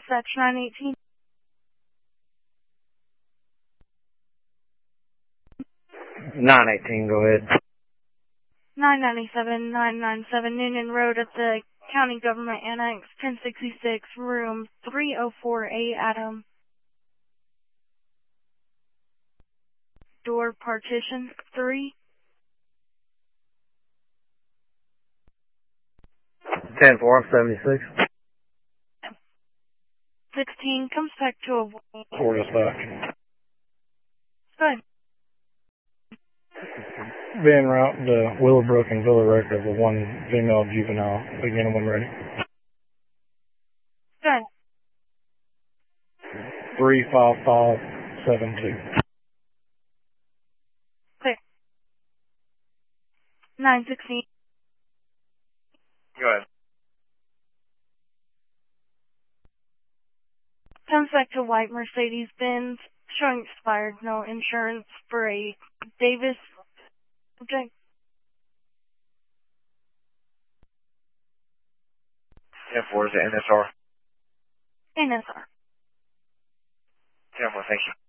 dispatch 918. 918, go ahead. 997 Noonan Road at the County Government Annex, 1066, room 3048, Adam. Door partition 3. 10-4, 76. 16 comes back to a... 4 dispatch. Good. Van route to Willowbrook and Villa Record with one female juvenile. Begin when ready. Good. 35572. Clear. 916. Go ahead. Comes back to white Mercedes-Benz, showing expired, no insurance for a Davis subject. 10-4, is it NSR? NSR. 10-4, thank you.